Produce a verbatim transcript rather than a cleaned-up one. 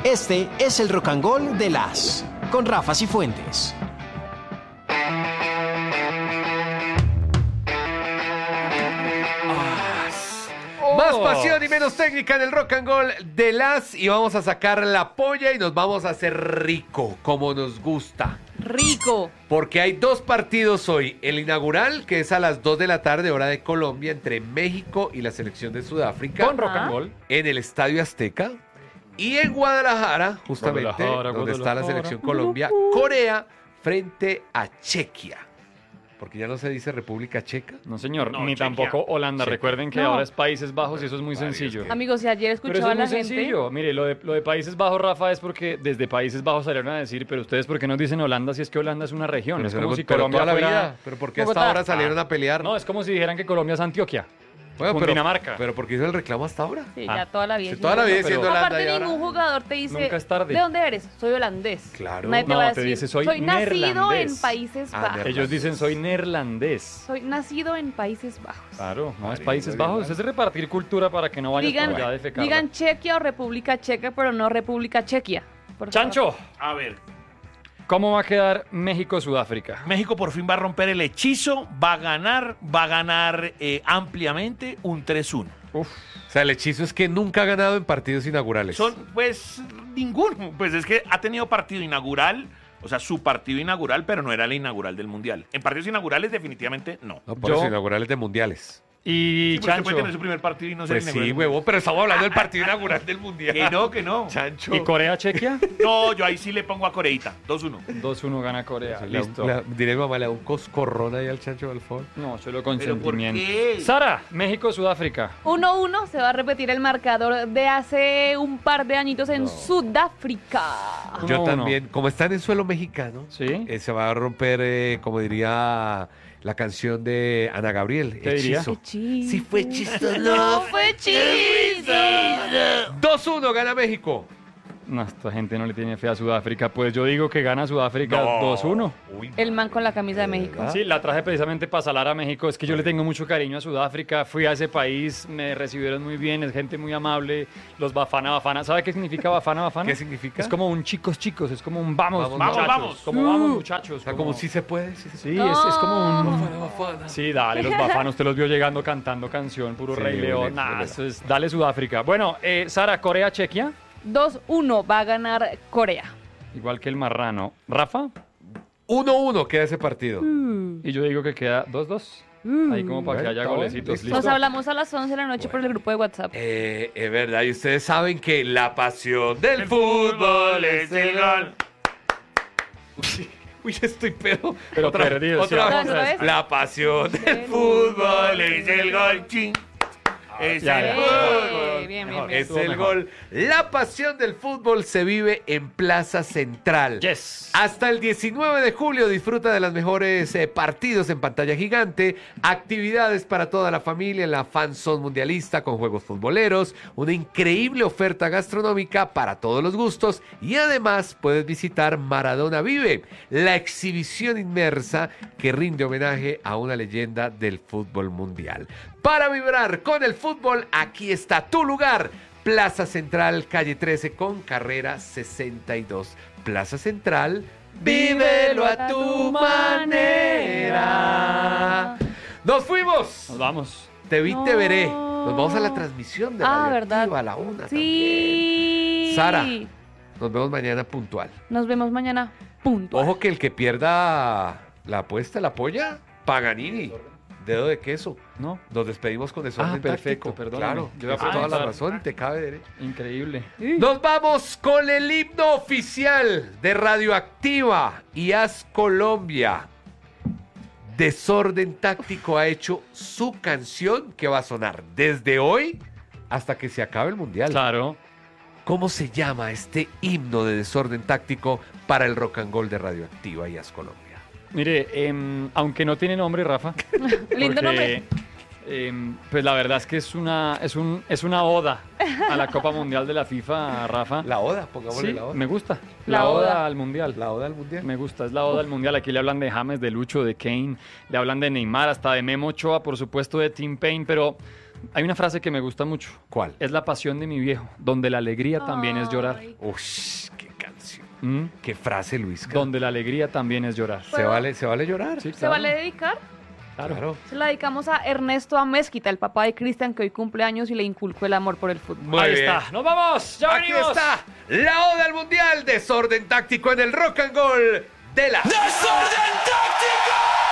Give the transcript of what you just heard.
Este es el Rock and Gold de las con Rafa Cifuentes. Más pasión y menos técnica en el Rock and Gold de las, y vamos a sacar la polla y nos vamos a hacer rico, como nos gusta. Rico. Porque hay dos partidos hoy. El inaugural, que es a las dos de la tarde, hora de Colombia, entre México y la selección de Sudáfrica. Con Rock and Gold. En el Estadio Azteca. Y en Guadalajara, justamente, Guadalajara, donde está la Guadalajara. selección Colombia, Corea frente a Chequia. Porque ya no se dice República Checa. No, señor, No, ni Chequia. tampoco Holanda. Chequia. Recuerden que No. ahora es Países Bajos y eso es muy sencillo. Amigos, si ayer Pero eso escuchaba es a la muy gente... sencillo. Mire, lo de, lo de Países Bajos, Rafa, es porque desde Países Bajos salieron a decir, pero ustedes, ¿por qué nos dicen Holanda si es que Holanda es una región? Pero es se como lo- si pero Colombia toda la fuera... vida. Pero porque hasta Bogotá. ahora salieron a pelear. No, es como si dijeran que Colombia es Antioquia. Bueno, pero, Cundinamarca. pero porque hizo el reclamo hasta ahora. Sí, Ah. ya toda la vida. Sí, toda la vida pero- siendo Holanda. Aparte, y ahora- ningún jugador te dice, Nunca es tarde. ¿de dónde eres? Soy holandés. Claro. Nadie te No, va a te decir, dice, soy nacido neerlandés. en Países Ah, Bajos. neerlandés. Ellos dicen, soy neerlandés. Soy nacido en Países Bajos. Claro, no es Ay, Países muy Bajos, bien. es repartir cultura para que no vayas Digan, por allá de fecarla. digan Chequia o República Checa, pero no República Chequia. por favor. Chancho, A ver, ¿cómo va a quedar México-Sudáfrica? México por fin va a romper el hechizo, va a ganar, va a ganar eh, ampliamente un tres uno. Uf, O sea, el hechizo es que nunca ha ganado en partidos inaugurales. Son, pues, ninguno. Pues es que ha tenido partido inaugural, o sea, su partido inaugural, pero no era el inaugural del Mundial. En partidos inaugurales, definitivamente, no. No, por Yo- eso inaugurales de mundiales. y Sí, porque usted Chancho, puede tener su primer partido y no ser Pues inaugural sí, del Mundial. huevón, pero estamos hablando del partido inaugural del Mundial. Que no, que no. Chancho. ¿y Corea-Chequia? No, yo ahí sí le pongo a Coreita, dos uno. dos uno gana Corea, Le da un- listo. le da- diré a mi mamá, le da un coscorrón ahí al Chancho Balfón. No, solo ¿Pero por consentimiento. qué? Sara, México-Sudáfrica. uno uno se va a repetir el marcador de hace un par de añitos en Sudáfrica. Uno Yo a uno. también, como está en suelo mexicano, ¿Sí? eh, se va a romper, eh, como diría la canción de Ana Gabriel, ¿Qué diría? Hechizo. Hechizo. Si fue hechizo, No no. fue hechizo. dos uno gana México. No, esta gente no le tiene fe a Sudáfrica. Pues yo digo que gana Sudáfrica dos uno. Uy, El man con la camisa de México. ¿verdad? Sí, la traje precisamente para salar a México. Es que yo le tengo mucho cariño a Sudáfrica. Fui a ese país, me recibieron muy bien, es gente muy amable. Los Bafana Bafana. ¿Sabe qué significa Bafana Bafana? ¿Qué significa? Es como un chicos chicos, es como un vamos, Vamos, muchachos. vamos, vamos. Como vamos, muchachos. O sea, como si se puede. Sí, se Sí, es, es como un... Bafana, bafana. Sí, dale, los bafanos, usted los vio llegando cantando canción, puro Sí, Rey muy León. lento, Nah, muy eso es, dale Sudáfrica. Bueno, eh, Sara, Corea, Chequia, dos uno va a ganar Corea. igual que el marrano. Rafa, uno uno queda ese partido. y yo digo que queda dos dos. Ahí como para que Bueno, haya está bueno, golecitos. listo. ¿Listo? Nos hablamos a las once de la noche por el grupo de WhatsApp. Eh, es verdad, y ustedes saben que la pasión del fútbol es el gol. Uy, Uy, ya estoy pedo. Pero otra, perdido, otra sí, vez. ¿otra vez? La pasión del Del fútbol Es es el el gol, gol. ching. Es Ya, el ya. gol. Eh, bien, bien, Mejor. bien. Es Estuvo el mejor. gol. La pasión del fútbol se vive en Plaza Central. Yes. Hasta el diecinueve de julio disfruta de los mejores eh, partidos en pantalla gigante, actividades para toda la familia en la Fan Zone mundialista con juegos futboleros, una increíble oferta gastronómica para todos los gustos y además puedes visitar Maradona Vive, la exhibición inmersa que rinde homenaje a una leyenda del fútbol mundial. Para vibrar con el fútbol, aquí está tu lugar. Plaza Central, calle trece con carrera sesenta y dos. Plaza Central, vívelo a tu manera. ¡Nos fuimos! Nos vamos. Te vi, te No. veré. Nos vamos a la transmisión de Ah, Radioactiva ¿verdad? a la una Sí. también. Sara, nos vemos mañana puntual. Nos vemos mañana. Punto. Ojo que el que pierda la apuesta, la polla, Paganini. Dedo de queso. ¿No? Nos despedimos con desorden Ah, perfecto, táctico. perdóname. Claro, Yo iba a tienes toda la preguntar. razón y te cabe derecho. Increíble. Nos vamos con el himno oficial de Radioactiva y Haz Colombia. Desorden Táctico ha hecho su canción que va a sonar desde hoy hasta que se acabe el Mundial. Claro. ¿Cómo se llama este himno de Desorden Táctico para el Rock and Roll de Radioactiva y Haz Colombia? Mire, em, aunque no tiene nombre, Rafa. Lindo porque, nombre. em, pues la verdad es que es una, es un, es una oda a la Copa Mundial de la FIFA, Rafa. La Oda, pongámosle Sí, la Oda. me gusta. La La, oda. oda. al Mundial. La Oda al Mundial. Me gusta, es la oda al Mundial. Aquí le hablan de James, de Lucho, de Kane, le hablan de Neymar, hasta de Memo Ochoa, por supuesto, de Tim Payne, pero Hay una frase que me gusta mucho. ¿Cuál? Es la pasión de mi viejo, donde la alegría también es llorar. Ay. Ush, qué canción. ¿Mm? Qué frase, Luis. Donde la alegría también es llorar. ¿Se vale, ¿Se vale llorar? Sí, ¿Se claro. vale dedicar? Claro. Claro. Se la dedicamos a Ernesto Amezquita, el papá de Cristian, que hoy cumple años y le inculcó el amor por el fútbol. Muy Ahí bien. está. ¡Nos vamos! ¡Ya Aquí venimos! está la oda al mundial. Desorden táctico en el rock and roll de la... ¡Desorden táctico!